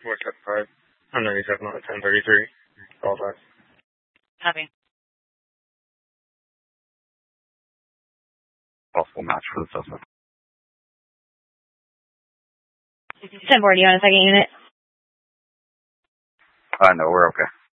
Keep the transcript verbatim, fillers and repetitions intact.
four seven five. I'm ninety-seven on ten thirty-three. Call back. Copy. Possible match for the suspect. ten forty on a second unit. Uh, no, we're okay.